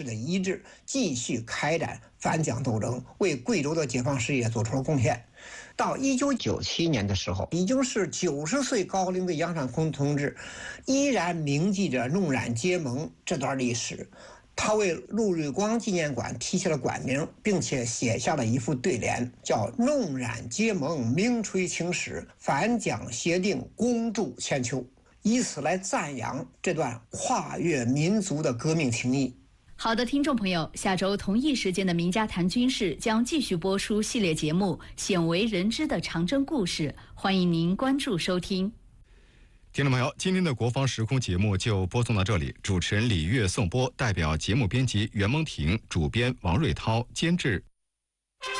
式的一致，继续开展反蒋斗争，为贵州的解放事业做出了贡献。到1997年的时候，已经是90岁高龄的杨尚昆同志，依然铭记着弄染结盟这段历史。他为陆瑞光纪念馆题写了馆名，并且写下了一副对联，叫“弄染结盟，名垂青史；反蒋协定，功铸千秋”，以此来赞扬这段跨越民族的革命情谊。 好的，听众朋友，下周同一时间的《名家谈军事》将继续播出系列节目《鲜为人知的长征故事》，欢迎您关注收听。 听众朋友，今天的国防时空节目就播送到这里，主持人李月颂播，代表节目编辑袁蒙婷，主编王瑞涛，监制